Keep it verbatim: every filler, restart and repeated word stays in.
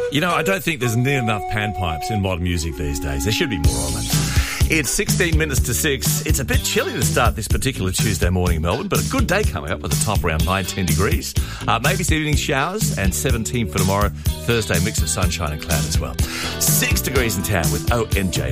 You know, I don't think there's near enough panpipes in modern music these days. There should be more of it. It's sixteen minutes to six. It's a bit chilly to start this particular Tuesday morning in Melbourne, but a good day coming up with a top around nineteen degrees. Uh, maybe some evening showers, and seventeen for tomorrow. Thursday, mix of sunshine and cloud as well. Six degrees in town with O M J.